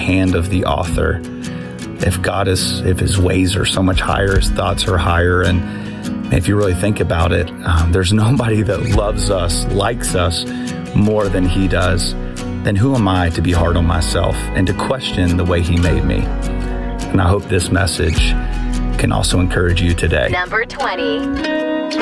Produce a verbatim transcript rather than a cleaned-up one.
hand of the author. If God is, if his ways are so much higher, his thoughts are higher, and if you really think about it, um, there's nobody that loves us, likes us more than he does, then who am I to be hard on myself and to question the way he made me? And I hope this message can also encourage you today. Number twenty.